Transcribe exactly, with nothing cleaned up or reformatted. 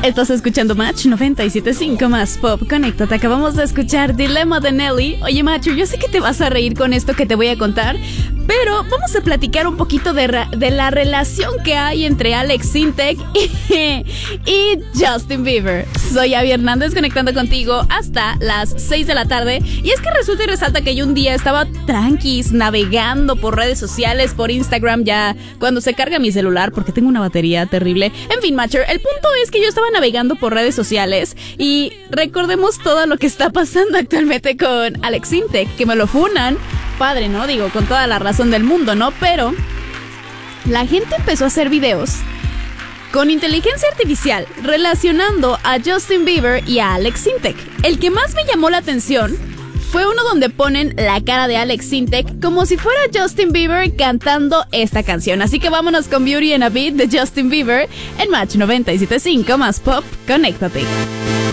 Estás escuchando Match noventa y siete punto cinco más Pop. Conéctate, acabamos de escuchar Dilema de Nelly. Oye, Macho, yo sé que te vas a reír con esto que te voy a contar, pero vamos a platicar un poquito de, ra- de la relación que hay entre Alex Sintek y, y Justin Bieber. Soy Abby Hernández, conectando contigo hasta las seis de la tarde. Y es que resulta y resalta que yo un día estaba tranquis navegando por redes sociales, por Instagram, ya cuando se carga mi celular, porque tengo una batería terrible. En fin, Matcher, el punto es que yo estaba navegando por redes sociales y recordemos todo lo que está pasando actualmente con Alex Sintek, que me lo funan. Padre, ¿no? Digo, con toda la razón del mundo, ¿no? Pero la gente empezó a hacer videos con inteligencia artificial relacionando a Justin Bieber y a Alex Sintek. El que más me llamó la atención fue uno donde ponen la cara de Alex Sintek como si fuera Justin Bieber cantando esta canción. Así que vámonos con Beauty and a Beat de Justin Bieber en Match noventa y siete punto cinco más Pop. Conéctate.